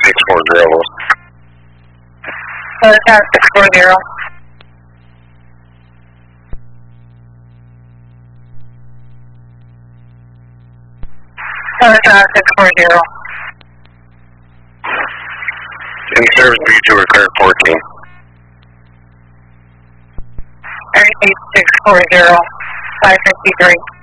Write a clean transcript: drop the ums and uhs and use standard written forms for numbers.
640. Tower 640. Tower 640. In service B to record 14. Airspeed 640, 553.